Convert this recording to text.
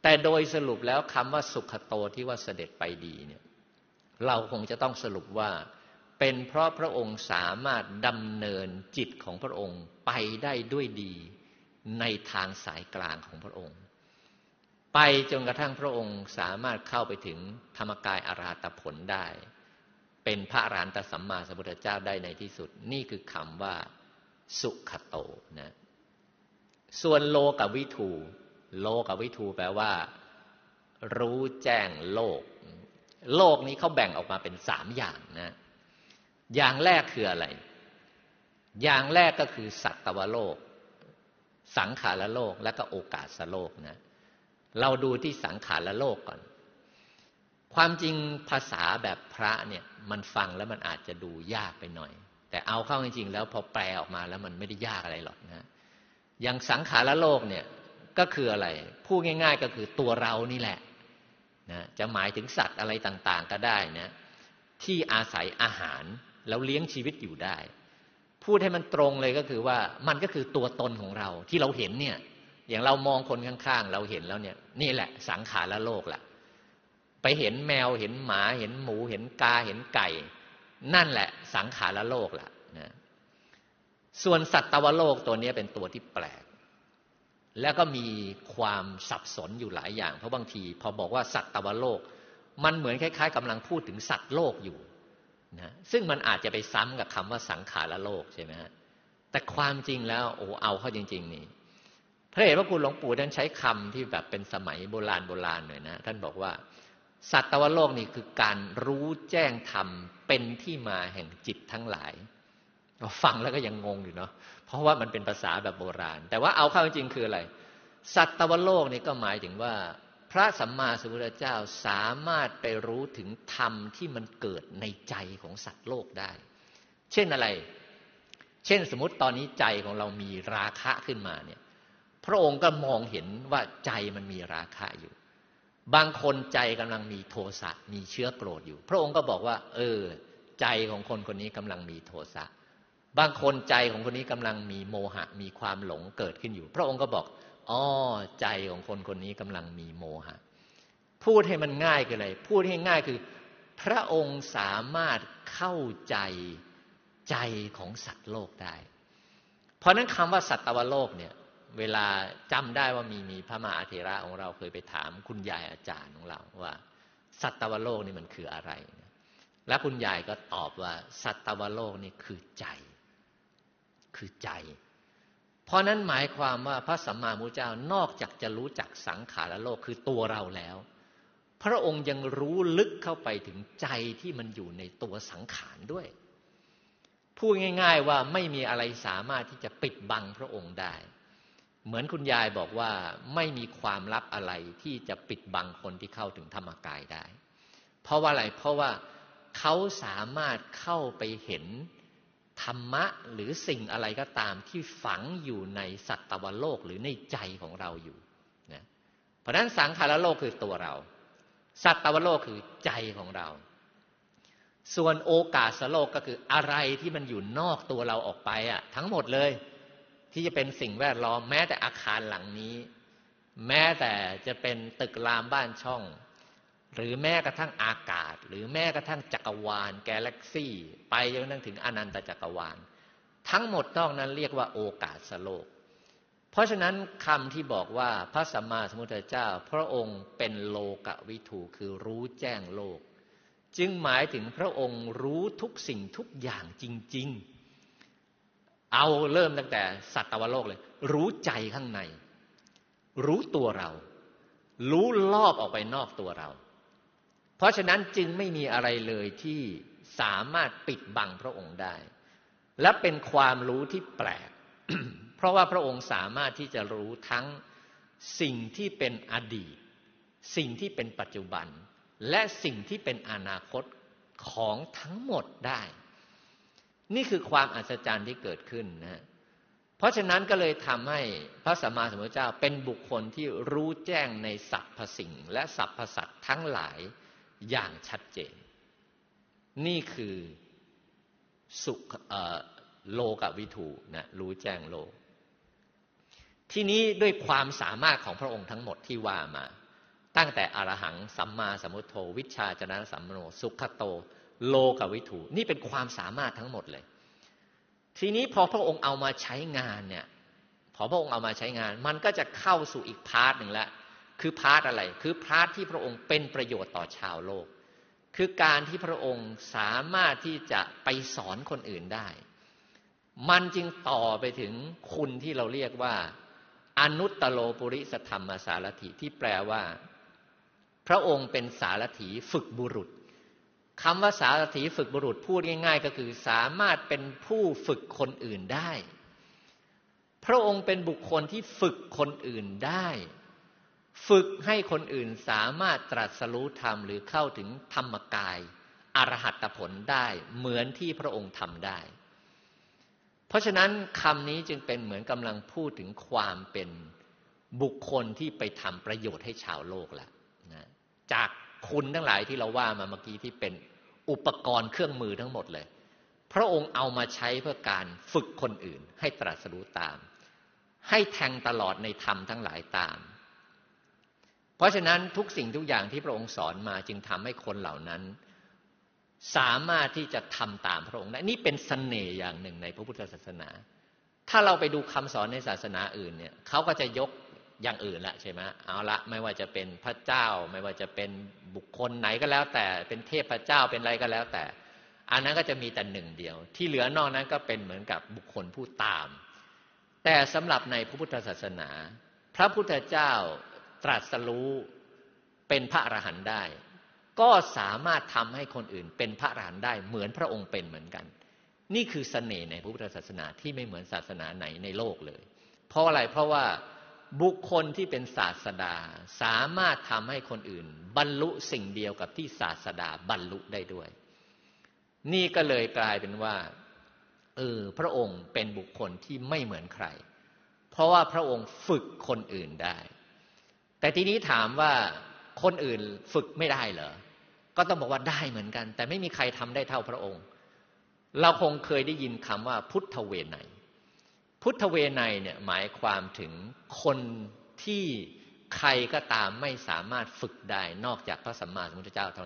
แต่โดยสรุปแล้วคำว่าสุขโตที่ว่าเสด็จไปดีเนี่ยเราคงจะต้องสรุปว่าเป็นเพราะพระองค์สามารถดำเนินจิตของพระองค์ไปได้ด้วยดีในทางสายกลางของพระองค์ไปจนกระทั่งพระองค์สามารถเข้าไปถึงธรรมกายอรหัตผลได้เป็นพระอรหันตสัมมาสัมพุทธเจ้าได้ในที่สุดนี่คือคำว่าสุขโตนะส่วนโลกวิทูโลกวิทูแปลว่ารู้แจ้งโลกโลกนี้เขาแบ่งออกมาเป็น3อย่างนะอย่างแรกคืออะไรอย่างแรกก็คือสัตตวโลกสังขารโลกและก็โอกาสโลกนะเราดูที่สังขารโลกก่อนความจริงภาษาแบบพระเนี่ยมันฟังแล้วมันอาจจะดูยากไปหน่อยแต่เอาเข้าจริงๆแล้วพอแปลออกมาแล้วมันไม่ได้ยากอะไรหรอกนะอย่างสังขารโลกเนี่ยก็คืออะไรพูดง่ายๆก็คือตัวเรานี่แหละนะจะหมายถึงสัตว์อะไรต่างๆก็ได้นะที่อาศัยอาหารแล้วเลี้ยงชีวิตอยู่ได้พูดให้มันตรงเลยก็คือว่ามันก็คือตัวตนของเราที่เราเห็นเนี่ยอย่างเรามองคนข้างๆเราเห็นแล้วเนี่ยนี่แหละสังขารโลกแหละไปเห็นแมวเห็นหมาเห็นหมูเห็นกาเห็นไก่นั่นแหละสังขารโลกแหละนะส่วนสัตวโลกตัวนี้เป็นตัวที่แปลกแล้วก็มีความสับสนอยู่หลายอย่างเพราะบางทีพอบอกว่าสัตวโลกมันเหมือนคล้ายๆกำลังพูดถึงสัตว์โลกอยู่นะซึ่งมันอาจจะไปซ้ำกับคำว่าสังขารโลกใช่ไหมฮะแต่ความจริงแล้วเอาเข้าจริงๆนี่พระเดชพระคุณหลวงปู่ท่านใช้คำที่แบบเป็นสมัยโบราณหน่อยนะท่านบอกว่าสัตวโลกนี่คือการรู้แจ้งธรรมเป็นที่มาแห่งจิตทั้งหลายฟังแล้วก็ยังงงอยู่เนาะเพราะว่ามันเป็นภาษาแบบโบราณแต่ว่าเอาเข้าจริงๆคืออะไรสัตวโลกนี่ก็หมายถึงว่าพระสัมมาสัมพุทธเจ้าสามารถไปรู้ถึงธรรมที่มันเกิดในใจของสัตว์โลกได้เช่นอะไรเช่นสมมติตอนนี้ใจของเรามีราคะขึ้นมาเนี่ยพระองค์ก็มองเห็นว่าใจมันมีราคะอยู่บางคนใจกำลังมีโทสะมีเชื้อโกรธอยู่พระองค์ก็บอกว่าใจของคนคนนี้กำลังมีโทสะบางคนใจของคนนี้กำลังมีโมหะมีความหลงเกิดขึ้นอยู่พระองค์ก็บอกใจของคนคนนี้กำลังมีโมหะพูดให้มันง่ายคืออะไรพูดให้ง่ายคือพระองค์สามารถเข้าใจใจของสัตว์โลกได้เพราะนั้นคำว่าสัตวโลกเนี่ยเวลาจำได้ว่ามีพระมหาเถระของเราเคยไปถามคุณยายอาจารย์ของเราว่าสัตวโลกนี่มันคืออะไรแล้วคุณยายก็ตอบว่าสัตวโลกนี่คือใจเพราะนั้นหมายความว่าพระสัมมาสัมพุทธเจ้านอกจากจะรู้จักสังขารโลกคือตัวเราแล้วพระองค์ยังรู้ลึกเข้าไปถึงใจที่มันอยู่ในตัวสังขารด้วยพูดง่ายๆว่าไม่มีอะไรสามารถที่จะปิดบังพระองค์ได้เหมือนคุณยายบอกว่าไม่มีความลับอะไรที่จะปิดบังคนที่เข้าถึงธรรมกายได้เพราะว่าอะไรเพราะว่าเขาสามารถเข้าไปเห็นธรรมะหรือสิ่งอะไรก็ตามที่ฝังอยู่ในสัตวโลกหรือในใจของเราอยู่นะเพราะฉะนั้นสังขารโลกคือตัวเราสัตวโลกคือใจของเราส่วนโอกาสโลกก็คืออะไรที่มันอยู่นอกตัวเราออกไปทั้งหมดเลยที่จะเป็นสิ่งแวดล้อมแม้แต่อาคารหลังนี้แม้แต่จะเป็นตึกรามบ้านช่องหรือแม้กระทั่งอากาศหรือแม้กระทั่งจักรวาลกาแล็กซี่ไปจนถึงอนันตจักรวาลทั้งหมดนอกนั้นเรียกว่าโอกาสโลกเพราะฉะนั้นคำที่บอกว่าพระสัมมาสัมพุทธเจ้าพระองค์เป็นโลกวิทูคือรู้แจ้งโลกจึงหมายถึงพระองค์รู้ทุกสิ่งทุกอย่างจริงๆเอาเริ่มตั้งแต่สัตวโลกเลยรู้ใจข้างในรู้ตัวเรารู้รอบออกไปนอกตัวเราเพราะฉะนั้นจึงไม่มีอะไรเลยที่สามารถปิดบังพระองค์ได้และเป็นความรู้ที่แปลก เพราะว่าพระองค์สามารถที่จะรู้ทั้งสิ่งที่เป็นอดีตสิ่งที่เป็นปัจจุบันและสิ่งที่เป็นอนาคตของทั้งหมดได้นี่คือความอัศจรรย์ที่เกิดขึ้นนะเพราะฉะนั้นก็เลยทำให้พระสัมมาสัมพุทธเจ้าเป็นบุคคลที่รู้แจ้งในสรรพสิ่งและสรรพสัตว์ทั้งหลายอย่างชัดเจนนี่คือโลกวิทูนะรู้แจ้งโลกที่นี้ด้วยความสามารถของพระองค์ทั้งหมดที่ว่ามาตั้งแต่อรหังสัมมาสัมพุทโธวิชชาจนะสัมมโนสุขโตโลกวิถูนี่เป็นความสามารถทั้งหมดเลยทีนี้พอพระองค์เอามาใช้งานเนี่ยพอพระองค์เอามาใช้งานมันก็จะเข้าสู่อีกพาร์ทหนึ่งแล้วคือพาร์ทอะไรคือพาร์ทที่พระองค์เป็นประโยชน์ต่อชาวโลกคือการที่พระองค์สามารถที่จะไปสอนคนอื่นได้มันจึงต่อไปถึงคุณที่เราเรียกว่าอนุตตโลปุริสธรรมสารถิที่แปลว่าพระองค์เป็นสารถีฝึกบุรุษคำว่าสารถีฝึกบุรุษพูดง่ายๆก็คือสามารถเป็นผู้ฝึกคนอื่นได้พระองค์เป็นบุคคลที่ฝึกคนอื่นได้ฝึกให้คนอื่นสามารถตรัสรู้ธรรมหรือเข้าถึงธรรมกายอรหัตผลได้เหมือนที่พระองค์ทำได้เพราะฉะนั้นคำนี้จึงเป็นเหมือนกำลังพูดถึงความเป็นบุคคลที่ไปทำประโยชน์ให้ชาวโลกแล้วนะจากคุณทั้งหลายที่เราว่ามาเมื่อกี้ที่เป็นอุปกรณ์เครื่องมือทั้งหมดเลยพระองค์เอามาใช้เพื่อการฝึกคนอื่นให้ตรัสรู้ตามให้แทงตลอดในธรรมทั้งหลายตามเพราะฉะนั้นทุกสิ่งทุกอย่างที่พระองค์สอนมาจึงทำให้คนเหล่านั้นสามารถที่จะทำตามพระองค์ได้นี่เป็นเสน่ห์อย่างหนึ่งในพระพุทธศาสนาถ้าเราไปดูคำสอนในศาสนาอื่นเนี่ยเขาก็จะยกอย่างอื่นละใช่ไหมเอาละไม่ว่าจะเป็นพระเจ้าไม่ว่าจะเป็นบุคคลไหนก็แล้วแต่เป็นเทพเจ้าเป็นอะไรก็แล้วแต่อันนั้นก็จะมีแต่หนึ่งเดียวที่เหลือนอกนั้นก็เป็นเหมือนกับบุคคลผู้ตามแต่สำหรับในพระพุทธศาสนาพระพุทธเจ้าตรัสรู้เป็นพระอรหันต์ได้ก็สามารถทำให้คนอื่นเป็นพระอรหันต์ได้เหมือนพระองค์เป็นเหมือนกันนี่คือเสน่ห์ในพระพุทธศาสนาที่ไม่เหมือนศาสนาไหนในโลกเลยเพราะอะไรเพราะว่าบุคคลที่เป็นศาสดาสามารถทำให้คนอื่นบรรลุสิ่งเดียวกับที่ศาสดาบรรลุได้ด้วยนี่ก็เลยกลายเป็นว่าพระองค์เป็นบุคคลที่ไม่เหมือนใครเพราะว่าพระองค์ฝึกคนอื่นได้แต่ทีนี้ถามว่าคนอื่นฝึกไม่ได้เหรอก็ต้องบอกว่าได้เหมือนกันแต่ไม่มีใครทำได้เท่าพระองค์เราคงเคยได้ยินคำว่าพุทธเวไนยพุทธเวไนยเนี่ยหมายความถึงคนที่ใครก็ตามไม่สามารถฝึกได้นอกจากพระสัมมาสัมพุทธเจ้าเท่า